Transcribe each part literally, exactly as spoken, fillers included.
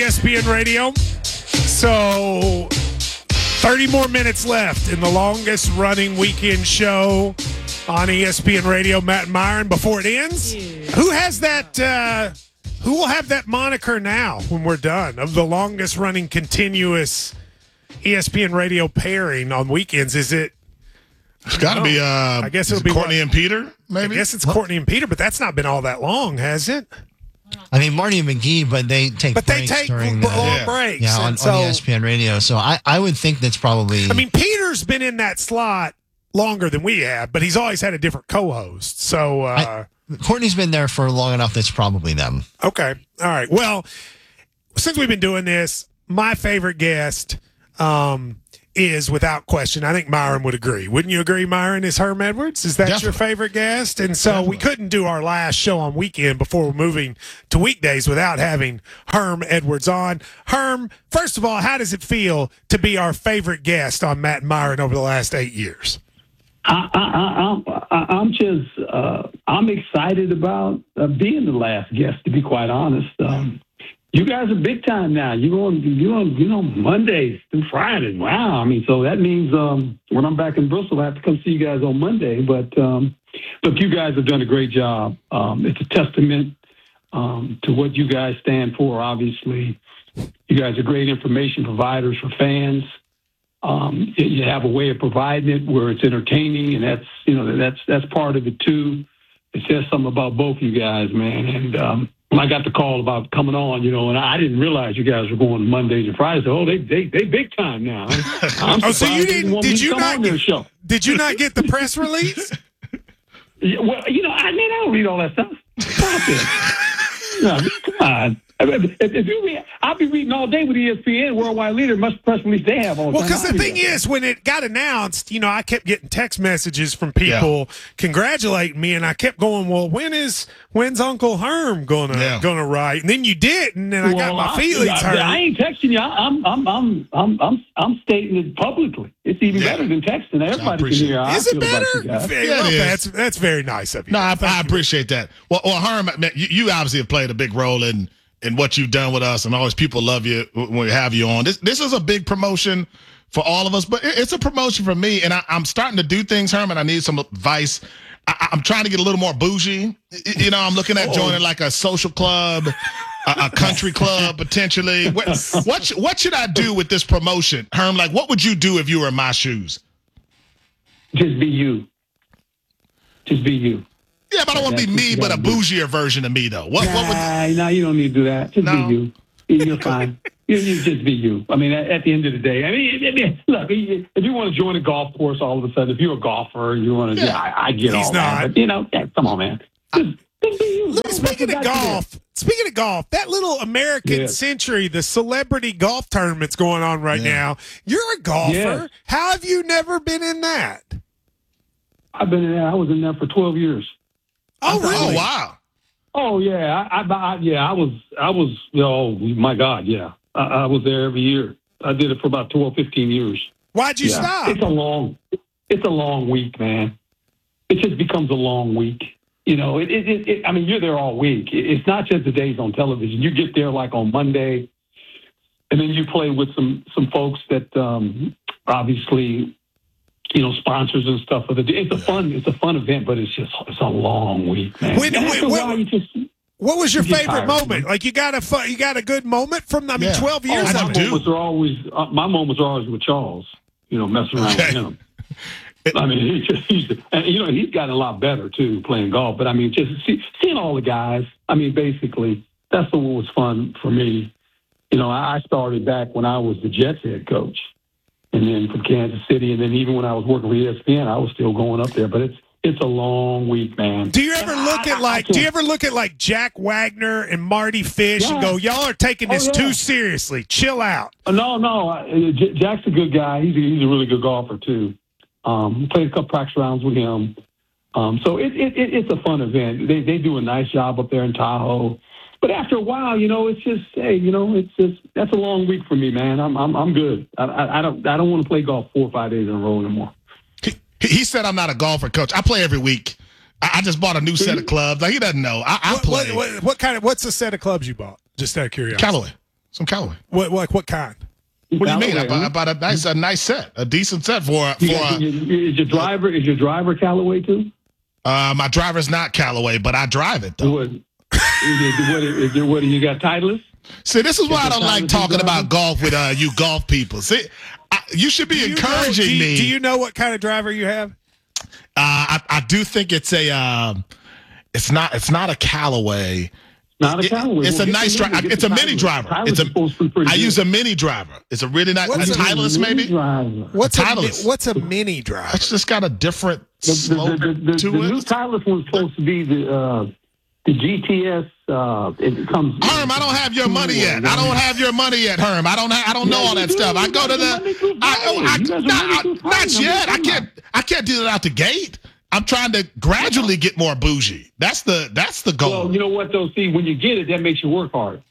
E S P N Radio. So, thirty more minutes left in the longest running weekend show on E S P N Radio. Matt and Myron, before it ends, yeah. who has that? Uh, who will have that moniker now when we're done of the longest running continuous E S P N Radio pairing on weekends? Is it? It's got to be. Uh, I guess it'll be Courtney what? and Peter. Maybe. I guess it's Courtney and Peter, but that's not been all that long, has it? I mean, Marty and McGee, but they take but breaks they take during long the, yeah. breaks. Yeah, on, so, on E S P N Radio. So I, I would think that's probably. I mean, Peter's been in that slot longer than we have, but he's always had a different co-host. So uh, I, Courtney's been there for long enough. That's probably them. Okay, all right. Well, since we've been doing this, my favorite guest um, is, without question, I think Myron would agree. Wouldn't you agree, Myron, is Herm Edwards? Is that Definitely. your favorite guest? And so Definitely. we couldn't do our last show on weekend before we're moving to weekdays without having Herm Edwards on. Herm, first of all, how does it feel to be our favorite guest on Matt and Myron over the last eight years? I, I, I, I, I'm just, uh, I'm excited about uh, being the last guest, to be quite honest. Um, You guys are big time now. You're going, you're on, you know, Mondays through Fridays. Wow. I mean, so that means um, when I'm back in Bristol, I have to come see you guys on Monday. But um, look, you guys have done a great job. Um, it's a testament um, to what you guys stand for. Obviously, you guys are great information providers for fans. Um, you have a way of providing it where it's entertaining, and that's, you know, that's that's part of it too. It says something about both you guys, man, and. Um, When I got the call about coming on, you know, and I didn't realize you guys were going Mondays and Fridays. Oh, they they they big time now. I'm oh, so you didn't? didn't did you not get? Show. Did you not get the press release? Yeah, well, you know, I mean, I don't read all that stuff. Stop it. No, come on. If, if you read, I'll be reading all day with E S P N, Worldwide Leader, much press release they have all the well, time. Well, because the thing is, when it got announced, you know, I kept getting text messages from people yeah. congratulating me, and I kept going, "Well, when is when's Uncle Herm gonna yeah. gonna write?" And then you did, and then I well, got my feelings I, hurt. I ain't texting you. I'm I'm I'm I'm I'm I'm stating it publicly. It's even yeah. better than texting. Everybody can hear. How Is I it feel better? About you yeah, well, it that's that's very nice of you. No, I, I appreciate that. Well, well, Herm, you, you obviously have played a big role in. and what you've done with us, and always people love you when we have you on. This this is a big promotion for all of us, but it's a promotion for me, and I, I'm starting to do things, Herman. I need some advice. I, I'm trying to get a little more bougie. You know, I'm looking at oh. joining like a social club, a, a country club, potentially. What, what, what should I do with this promotion, Herm? Like, what would you do if you were in my shoes? Just be you. Just be you. Yeah, but I don't want to be me, but a bougier version of me, though. What? Nah, what would... no, you don't need to do that. Just no. be you. You're fine. you, you just be you. I mean, at, at the end of the day, I mean, I mean, look, if you want to join a golf course, all of a sudden, if you're a golfer, you want to, yeah, I, I get He's all not. that. But, you know, yeah, come on, man. Just, just be you. Look, speaking of golf, speaking of golf, that little American yeah. Century, the celebrity golf tournament's going on right yeah. now. You're a golfer. Yeah. How have you never been in that? I've been in there. I was in there for twelve years. Oh, really? Oh, wow. Oh, yeah. I, I, I, yeah, I was, I was, oh, my God, yeah. I, I was there every year. I did it for about twelve, fifteen years. Why'd you yeah. stop? It's a long, it's a long week, man. It just becomes a long week. You know, it, it, it, it I mean, you're there all week. It, it's not just the days on television. You get there like on Monday, and then you play with some, some folks that um, obviously, you know, sponsors and stuff for the day. It's a fun, it's a fun event, but it's just, it's a long week, man. When, when, when, just, what was your favorite tired, moment? Man. Like you got a fun, you got a good moment from, I mean, yeah. twelve years. Oh, my I do. moments are always, uh, my moments are always with Charles, you know, messing around with him. I mean, he just, he's, and, you know, he's gotten a lot better too, playing golf, but I mean, just see, seeing all the guys, I mean, basically, that's what was fun for me. You know, I started back when I was the Jets head coach. And then from Kansas City, and then even when I was working for E S P N, I was still going up there. But it's it's a long week, man. Do you ever look I, at like? I do you ever look at like Jack Wagner and Marty Fish yeah. and go, "Y'all are taking this oh, yeah. too seriously. Chill out." Uh, no, no. Uh, J- Jack's a good guy. He's a, he's a really good golfer too. Um, played a couple practice rounds with him. Um, so it, it, it it's a fun event. They they do a nice job up there in Tahoe. But after a while, you know, it's just, hey, you know, it's just, that's a long week for me, man. I'm I'm I'm good. I I, I don't I don't want to play golf four or five days in a row anymore. He, he said I'm not a golfer, coach. I play every week. I, I just bought a new set of clubs. Like, he doesn't know. I, I what, play. What, what, what kind of? What's the set of clubs you bought? Just out of curiosity. Callaway. Some Callaway. What like what kind? What do you mean? Callaway, About, huh? about a nice, a nice set, a decent set for for. You got- Uh, is your driver is your driver Callaway too? uh, my driver's not Callaway, but I drive it though. What, is it, what, is it, what, you got Titleist? See, this is why I don't it like Titleist talking driver? about golf with uh, you golf people. See, I, you should be Do you know- encouraging do you, me. Do you know what kind of driver you have? Uh, I, I do think it's a. Um, it's not. It's not a Callaway. Not a It- Callaway. it's Well, a get nice the driver. mini, get It's the a mini Titleist. driver. Titleist It's a. is supposed to be pretty I good. use a mini driver. It's a really nice. What's a a Titleist Mini maybe. driver. What's a, Titleist. what's a mini driver? It's just got a different The, the, slope the, the, to the it. new Titleist one's supposed to be the uh, the G T S. Uh, it comes. Herm, I don't have your money yet. I don't have your money yet, Herm. I don't. Ha- I don't know Yeah, all you that do. stuff. I You go to guys are Monday the. through I, Friday. I, You guys are not, Monday through not Friday. yet. I I'm can't. I can't do it out the gate. I'm trying to gradually get more bougie. That's the. That's the goal. Well, you know what though? See, when you get it, that makes you work hard.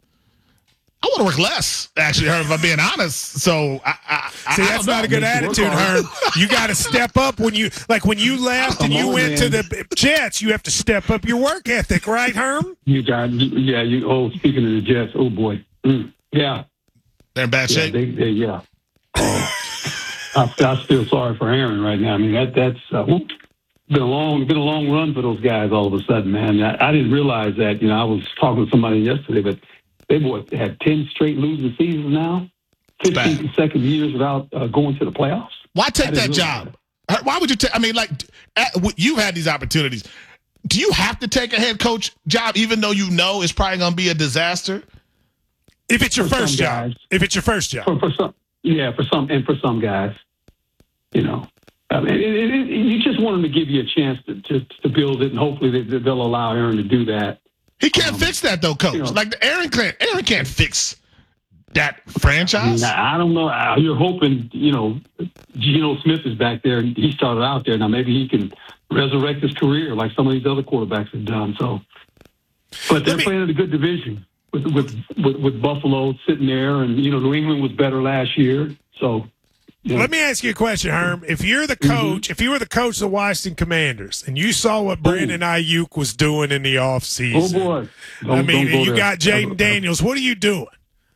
I want to work less, actually, Herm, if I'm being honest. So, I, I, See, I that's don't not a know. good Makes you attitude, work hard. Herm. You got to step up when you like when you left and Come you on, went to man. the Jets. You have to step up your work ethic, right, Herm? You got, yeah. You. Oh, speaking of the Jets, oh boy, mm, yeah, They're in bad yeah, shape. they, they, yeah. Oh, I, I feel sorry for Aaron right now. I mean, that that's uh, whoop. been a long, been a long run for those guys. All of a sudden, man, I, I didn't realize that. You know, I was talking to somebody yesterday, but they what had ten straight losing seasons now, fifteen Bad. consecutive years without uh, going to the playoffs. Why take I that didn't realize job? Her- Why would you take? I mean, like, at, w- you've had these opportunities. Do you have to take a head coach job, even though you know it's probably going to be a disaster? If it's your For some first job, guys. if it's your first job, For, for some, yeah, for some, and for some guys, you know, I mean, it, it, it, you just want them to give you a chance to to, to build it, and hopefully they, they'll allow Aaron to do that. He can't fix that, though, coach. you know. like, Aaron can't, Aaron can't fix that I, franchise. mean, I I don't know. Uh, You're hoping, you know, Geno Smith is back there, and he started out there. Now maybe he can resurrect his career like some of these other quarterbacks have done. So, but they're me- playing in a good division with with, with with Buffalo sitting there, and you know, New England was better last year. So, you know, let me ask you a question, Herm. If you're the Mm-hmm. coach, if you were the coach of the Washington Commanders, and you saw what Brandon Ayuk was doing in the oh offseason, boy, I Don't- mean, don't go you there. got Jaden Daniels. What are you doing?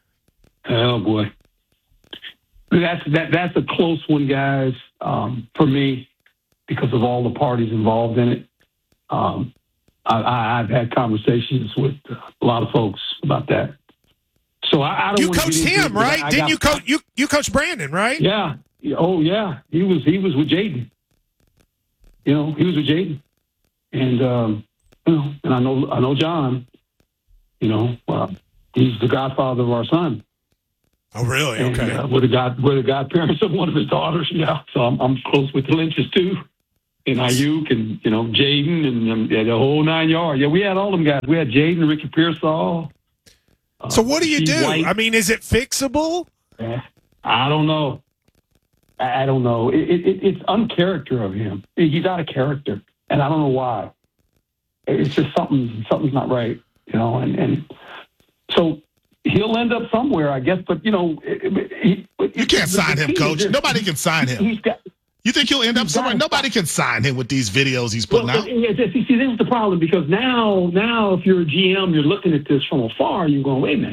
Oh boy, that's that that's a close one, guys. Um, for me, because of all the parties involved in it. Um, I, I, I've had conversations with a lot of folks about that. So I, I don't. You wanna coached get into it, him, but I- right? I Didn't got- you coach you you coach Brandon, right? Yeah. Oh yeah. He was he was with Jaden. You know, he was with Jaden, and um, you know, and I know I know John. You know, uh, he's the godfather of our son. Oh, really? And, Okay. uh, we're the god, we're the godparents of one of his daughters. Yeah, so I'm, I'm close with the Lynches too, and Ayuk, and you know Jaden, and um, yeah, the whole nine yards. Yeah, we had all them guys. We had Jaden, Ricky Pearsall. Uh, So what do you Steve do? White. I mean, is it fixable? Eh, I don't know. I I don't know. It, it, it- it's uncharacter of him. He's out of character, and I don't know why. It's just something. Something's not right, you know. And, and so he'll end up somewhere, I guess. But you know, it, it, he, You can't sign him, coach. Nobody can sign him. He's got. You think he'll end up He's somewhere? got- Nobody can sign him with these videos he's Well, putting out. yeah, see, see, this is the problem because now, now, if you're a G M, you're looking at this from afar, and you're going, "Wait a minute."